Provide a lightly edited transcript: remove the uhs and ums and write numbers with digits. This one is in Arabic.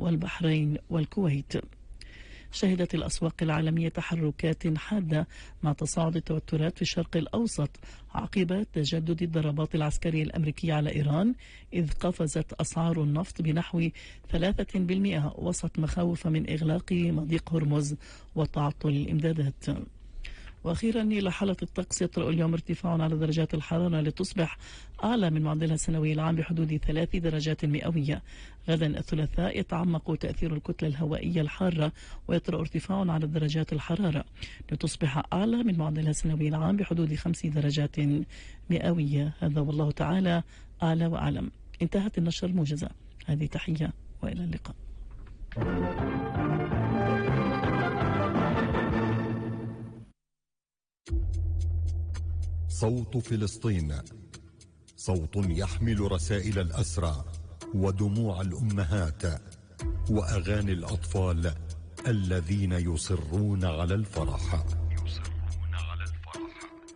والبحرين والكويت. شهدت الأسواق العالمية تحركات حادة مع تصاعد التوترات في الشرق الأوسط عقب تجدد الضربات العسكرية الأمريكية على إيران، إذ قفزت أسعار النفط بنحو 3% وسط مخاوف من إغلاق مضيق هرمز وتعطل الإمدادات. وأخيرا إلى حالة الطقس، يطرأ اليوم ارتفاع على درجات الحرارة لتصبح أعلى من معدلها السنوي العام بحدود 3 درجات مئوية. غدا الثلاثاء يتعمق تأثير الكتلة الهوائية الحارة ويطرأ ارتفاع على درجات الحرارة لتصبح أعلى من معدلها السنوي العام بحدود 5 درجات مئوية. هذا والله تعالى أعلى وأعلم. انتهت النشرة الموجزة. هذه تحية وإلى اللقاء. صوت فلسطين، صوت يحمل رسائل الأسرى ودموع الأمهات وأغاني الأطفال الذين يصرون على الفرح.